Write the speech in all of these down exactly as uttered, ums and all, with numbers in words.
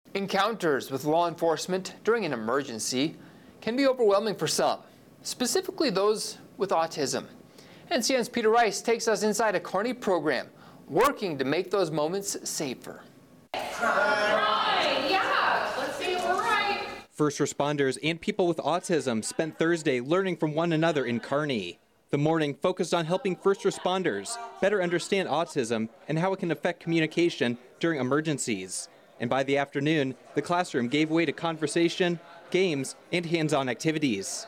Encounters with law enforcement during an emergency can be overwhelming for some, specifically those with autism. N C N's Peter Rice takes us inside a Kearney program working to make those moments safer. Right, yeah, let's see if we're right. First responders and people with autism spent Thursday learning from one another in Kearney. The morning focused on helping first responders better understand autism and how it can affect communication during emergencies. And by the afternoon, the classroom gave way to conversation, games, and hands-on activities.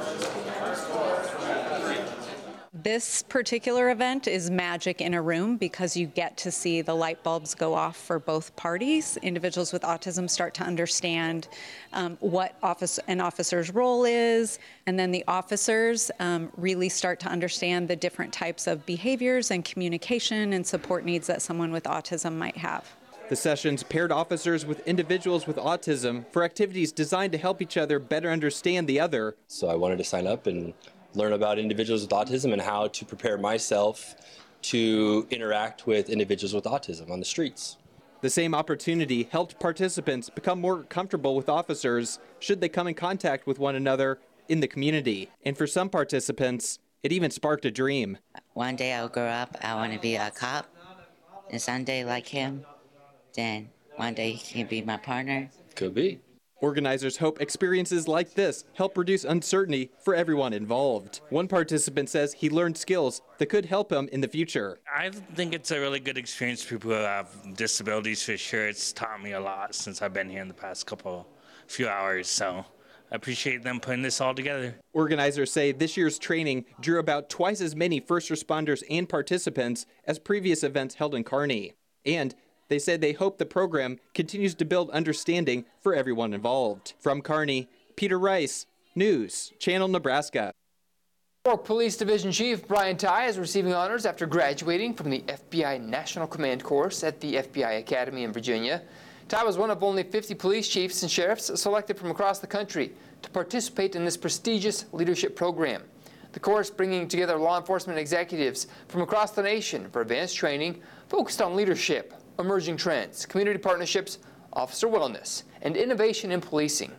This particular event is magic in a room because you get to see the light bulbs go off for both parties. Individuals with autism start to understand um, what office, an officer's role is, and then the officers um, really start to understand the different types of behaviors and communication and support needs that someone with autism might have. The sessions paired officers with individuals with autism for activities designed to help each other better understand the other. So I wanted to sign up and learn about individuals with autism and how to prepare myself to interact with individuals with autism on the streets. The same opportunity helped participants become more comfortable with officers should they come in contact with one another in the community. And for some participants, it even sparked a dream. One day I'll grow up, I want to be a cop, and someday like him, then one day he can be my partner. Could be. Organizers hope experiences like this help reduce uncertainty for everyone involved. One participant says he learned skills that could help him in the future. I think it's a really good experience for people who have disabilities for sure. It's taught me a lot since I've been here in the past couple, few hours, so I appreciate them putting this all together. Organizers say this year's training drew about twice as many first responders and participants as previous events held in Kearney. And they said they hope the program continues to build understanding for everyone involved. From Kearney, Peter Rice, News Channel Nebraska. York Police Division Chief Brian Tye is receiving honors after graduating from the F B I National Command course at the F B I Academy in Virginia. Tye was one of only fifty police chiefs and sheriffs selected from across the country to participate in this prestigious leadership program. The course bringing together law enforcement executives from across the nation for advanced training focused on leadership, emerging trends, community partnerships, officer wellness, and innovation in policing.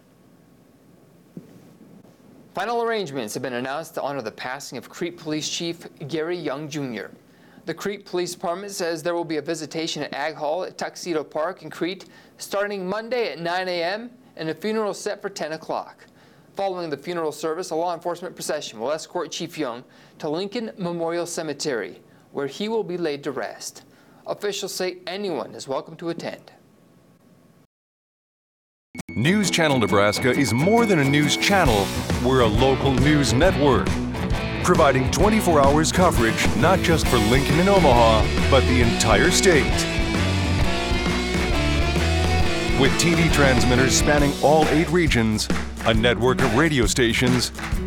Final arrangements have been announced to honor the passing of Crete Police Chief Gary Young, Junior The Crete Police Department says there will be a visitation at Ag Hall at Tuxedo Park in Crete starting Monday at nine a m and a funeral set for ten o'clock. Following the funeral service, a law enforcement procession will escort Chief Young to Lincoln Memorial Cemetery, where he will be laid to rest. Officials say anyone is welcome to attend. News Channel Nebraska is more than a news channel. We're a local news network, providing twenty-four hours coverage not just for Lincoln and Omaha, but the entire state. With T V transmitters spanning all eight regions, a network of radio stations,